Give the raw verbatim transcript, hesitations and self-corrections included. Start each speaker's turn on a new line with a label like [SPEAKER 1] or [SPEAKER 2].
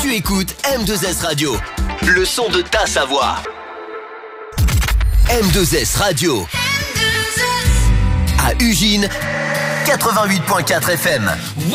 [SPEAKER 1] Tu écoutes M deux S Radio, le son de ta Savoie. M deux S Radio. À Ugine, quatre-vingt-huit virgule quatre F M.